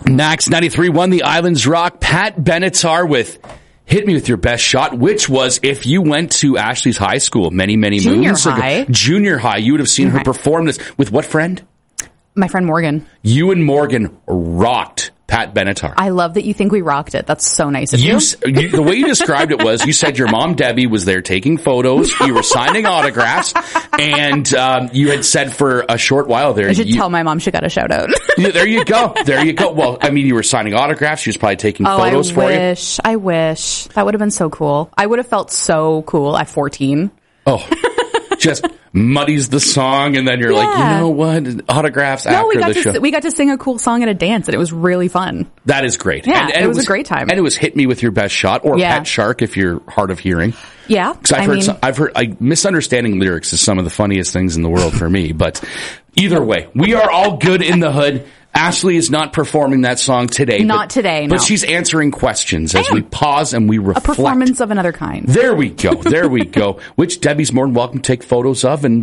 Max 93.1, The Islands Rock. Pat Benatar with Hit Me With Your Best Shot, which was, if you went to Ashley's high school many moons ago. Junior high. You would have seen her perform this. With what friend? My friend Morgan. You and Morgan rocked Pat Benatar. I love that you think we rocked it. That's so nice of you. The way you described it was, you said your mom, Debbie, was there taking photos, you were signing autographs, and you had said for a short while there... I should tell my mom she got a shout out. There you go. Well, I mean, you were signing autographs, she was probably taking photos for you. I wish. That would have been so cool. I would have felt so cool at 14. Oh, just... muddies the song, and then you're like, you know what? Autographs after the show. We got to sing a cool song at a dance, and it was really fun. That is great. Yeah, and it was a great time. And it was Hit Me With Your Best Shot, or Pet Shark if you're hard of hearing. Yeah. Because I've heard misunderstanding lyrics is some of the funniest things in the world for me, but either way, we are all good in the hood. Ashley is not performing that song today. Not today, no. But she's answering questions as we pause and we reflect. A performance of another kind. There we go. Which Debbie's more than welcome to take photos of and,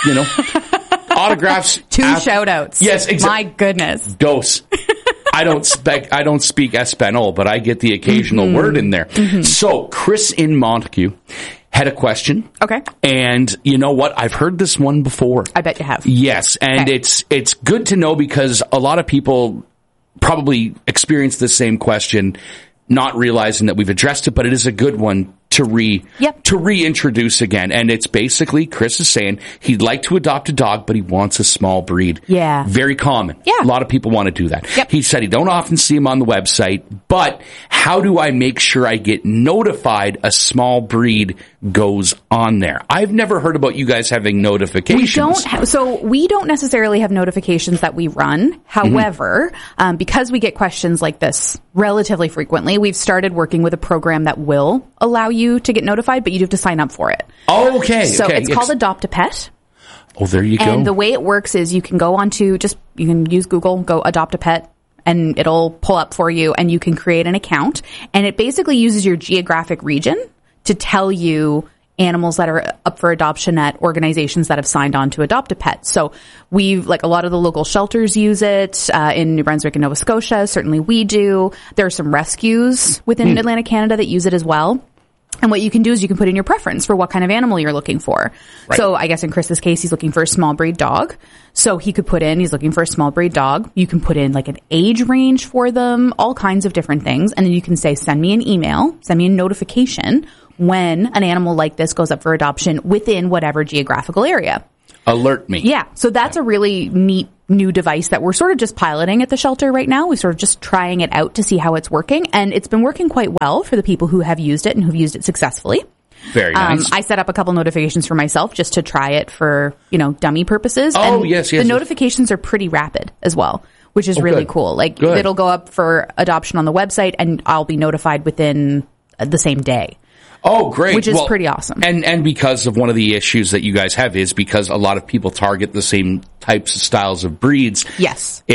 autographs. 2 shout-outs. Yes, exactly. My goodness. Dose. I don't speak Espanol, but I get the occasional word in there. Mm-hmm. So, Chris in Montague had a question. Okay. And you know what? I've heard this one before. I bet you have. Yes. And it's good to know because a lot of people probably experience the same question, not realizing that we've addressed it, but it is a good one to reintroduce again. And it's basically, Chris is saying he'd like to adopt a dog, but he wants a small breed. Yeah. Very common. Yeah. A lot of people want to do that. Yep. He said he don't often see him on the website, but how do I make sure I get notified a small breed goes on there? I've never heard about you guys having notifications. We don't necessarily have notifications that we run. However, because we get questions like this relatively frequently, we've started working with a program that will allow you to get notified, but you do have to sign up for it. Oh, okay. So it's called Adopt a Pet. Oh, there you go. And the way it works is you can go onto you can use Google, go Adopt a Pet, and it'll pull up for you, and you can create an account. And it basically uses your geographic region to tell you animals that are up for adoption at organizations that have signed on to Adopt a Pet. So a lot of the local shelters use it, in New Brunswick and Nova Scotia. Certainly we do. There are some rescues within Atlantic Canada that use it as well. And what you can do is you can put in your preference for what kind of animal you're looking for. Right. So I guess in Chris's case, he's looking for a small breed dog. So he could he's looking for a small breed dog. You can put in like an age range for them, all kinds of different things. And then you can say, send me an email, send me a notification when an animal like this goes up for adoption within whatever geographical area. Alert me. Yeah. So that's a really neat new device that we're sort of just piloting at the shelter right now. We're sort of just trying it out to see how it's working. And it's been working quite well for the people who have used it and who've used it successfully. Very nice. I set up a couple notifications for myself just to try it for, dummy purposes. Oh, and yes. The notifications are pretty rapid as well, which is really cool. It'll go up for adoption on the website and I'll be notified within the same day. Oh, great. Which is pretty awesome. And because of one of the issues that you guys have is because a lot of people target the same types of styles of breeds. Yes.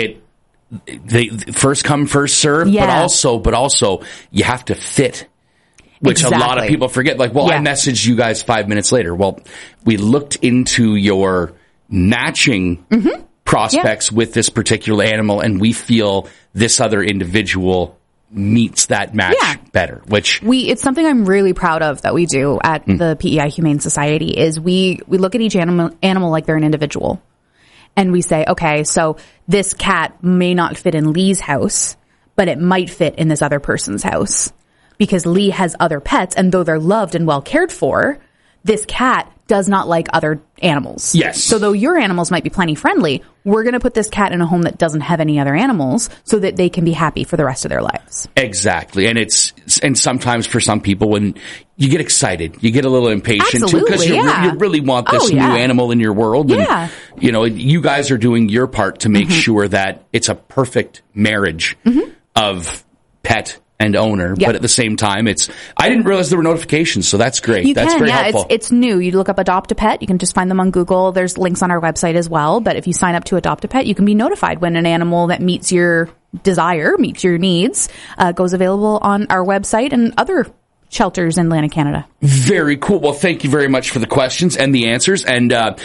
They first come, first serve, but also you have to fit, which a lot of people forget. I messaged you guys 5 minutes later. Well, we looked into your matching prospects with this particular animal and we feel this other individual meets that match better, which it's something I'm really proud of that we do at the PEI Humane Society is we look at each animal like they're an individual. And we say, okay, so this cat may not fit in Lee's house, but it might fit in this other person's house because Lee has other pets. And though they're loved and well cared for, this cat does not like other animals. Yes. So though your animals might be plenty friendly, we're going to put this cat in a home that doesn't have any other animals so that they can be happy for the rest of their lives. Exactly. And sometimes for some people when you get excited, you get a little impatient too because you really want this new animal in your world. Yeah. And, you guys are doing your part to make sure that it's a perfect marriage of pet and owner, but at the same time, I didn't realize there were notifications, so that's great. That's very helpful. It's new. You look up Adopt a Pet. You can just find them on Google. There's links on our website as well, but if you sign up to Adopt a Pet, you can be notified when an animal that meets your desire, meets your needs, goes available on our website and other shelters in Atlantic Canada. Very cool. Well, thank you very much for the questions and the answers, and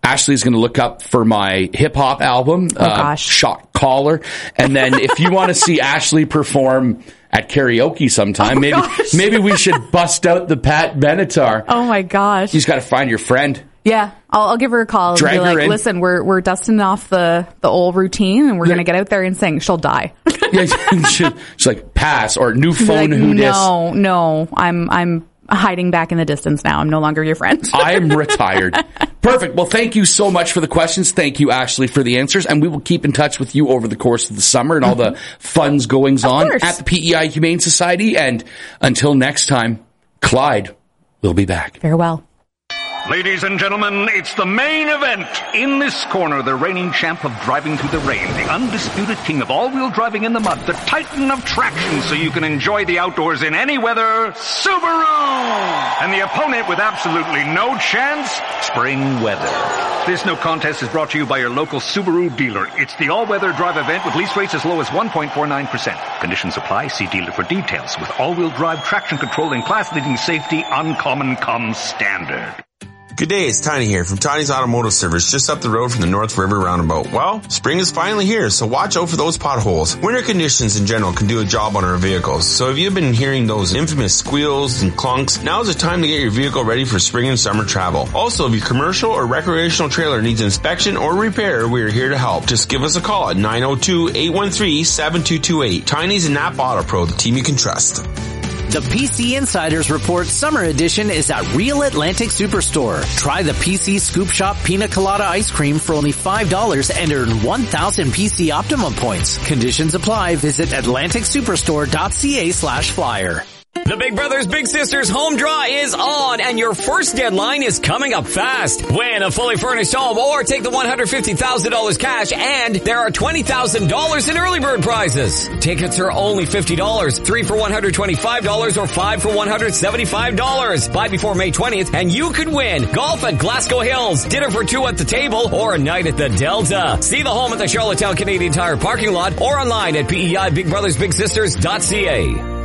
Ashley's going to look up for my hip hop album, Shot Caller. And then if you want to see Ashley perform at karaoke sometime, maybe we should bust out the Pat Benatar. Oh my gosh. You just got to find your friend. Yeah, I'll give her a call and be like, listen, we're dusting off the old routine and we're going to get out there and sing. She'll die. Yeah, she's like, pass, or new phone, who dis. No, I'm hiding back in the distance now. I'm no longer your friend. I'm retired. Perfect. Well, thank you so much for the questions. Thank you, Ashley, for the answers. And we will keep in touch with you over the course of the summer and all the fun's goings on at the PEI Humane Society. And until next time, Clyde will be back. Farewell. Ladies and gentlemen, it's the main event. In this corner, the reigning champ of driving through the rain, the undisputed king of all-wheel driving in the mud, the titan of traction so you can enjoy the outdoors in any weather, Subaru! And the opponent with absolutely no chance, spring weather. This no contest is brought to you by your local Subaru dealer. It's the all-weather drive event with lease rates as low as 1.49%. Conditions apply. See dealer for details. With all-wheel drive traction control and class-leading safety, uncommon comes standard. Good day, it's Tiny here from Tiny's Automotive Service, just up the road from the North River Roundabout. Well, spring is finally here, so watch out for those potholes. Winter conditions in general can do a job on our vehicles, so if you've been hearing those infamous squeals and clunks, now's the time to get your vehicle ready for spring and summer travel. Also, if your commercial or recreational trailer needs inspection or repair, we are here to help. Just give us a call at 902-813-7228. Tiny's and Napa Auto Pro, the team you can trust. The PC Insiders Report Summer Edition is at Real Atlantic Superstore. Try the PC Scoop Shop Pina Colada Ice Cream for only $5 and earn 1,000 PC Optimum points. Conditions apply. Visit atlanticsuperstore.ca/flyer. The Big Brothers Big Sisters Home Draw is on, and your first deadline is coming up fast. Win a fully furnished home or take the $150,000 cash, and there are $20,000 in early bird prizes. Tickets are only $50, 3 for $125 or 5 for $175. Buy before May 20th and you could win golf at Glasgow Hills, dinner for 2 at the table, or a night at the Delta. See the home at the Charlottetown Canadian Tire parking lot or online at PEIBigBrothersBigSisters.ca.